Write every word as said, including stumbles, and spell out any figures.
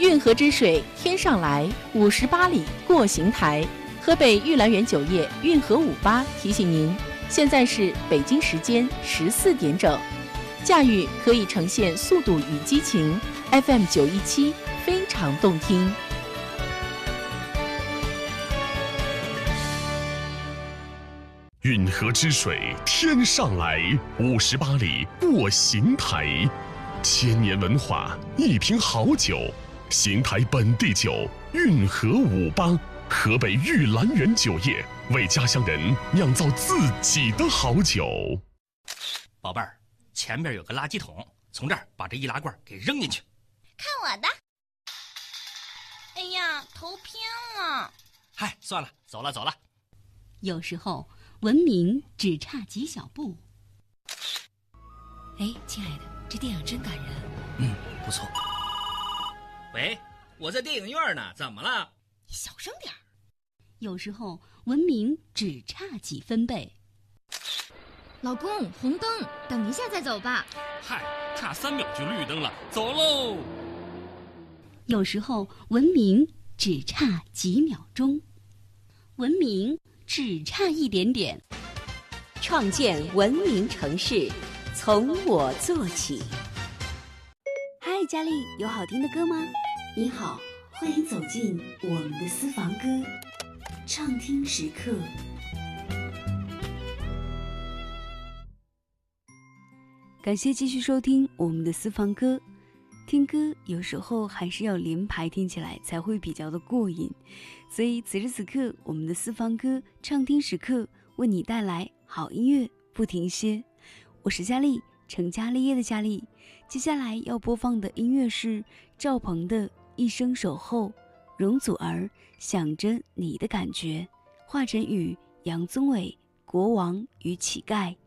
运河之水天上来，五十八里过邢台。河北玉兰园酒业运河五八提醒您，现在是北京时间十四点整。驾驭可以呈现速度与激情 ，F M 九一七非常动听。 运河之水天上来，五十八里过邢台。千年文化，一瓶好酒，邢台本地酒，运河五八，河北玉兰园酒业为家乡人酿造自己的好酒。 宝贝儿，前面有个垃圾桶，从这儿把这易拉罐给扔进去。 看我的！哎呀，头偏了。 嗨，算了，走了走了。 有时候文明只差几小步。 哎，亲爱的，这电影真感人。 嗯，不错。喂，我在电影院呢，怎么了？ 你小声点儿。 有时候文明只差几分贝。 老公，红灯，等一下再走吧。 嗨，差三秒就绿灯了，走喽。 有时候文明只差几秒钟，文明只差一点点。 创建文明城市，从我做起。 嗨，佳丽，有好听的歌吗？你好，欢迎走进我们的私房歌畅听时刻。感谢继续收听我们的私房歌。听歌有时候还是要连排听起来才会比较的过瘾，所以此时此刻我们的私房歌畅听时刻为你带来好音乐不停歇。我是佳丽，成家立业的佳丽。接下来要播放的音乐是赵鹏的一生守候，容祖儿想着你的感觉，华晨宇、杨宗纬国王与乞丐。